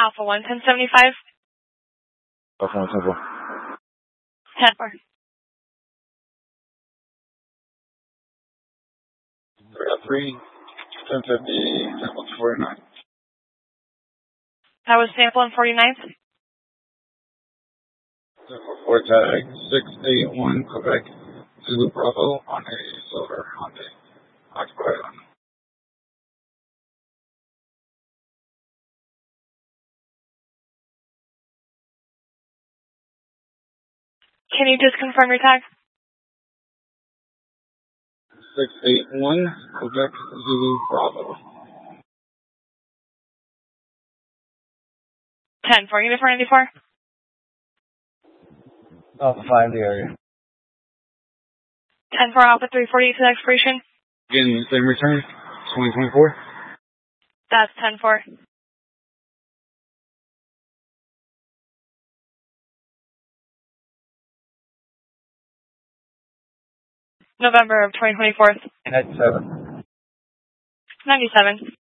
Alpha 1, 1075. Alpha 1, 10-4. 10-4. 3, 1050, sample 49. That was sample on 49th. Sample 4 tag 681 Quebec Zulu Bravo on a silver Hyundai occupied on. Can you just confirm your tag? 681 Quebec Zulu Bravo. 10-4, Unit 494. Alpha 5 the area. 10-4, Alpha 348 to the expiration. Again, same return, 2024. That's 10-4. November of 2024. 97. 97.